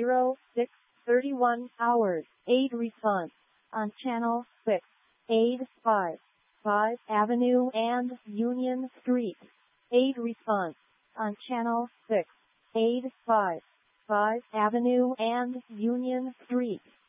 06:31 hours. Aid response on Channel 6. Aid 5 Avenue and Union Street. Aid response on Channel 6. Aid 5 Avenue and Union Street.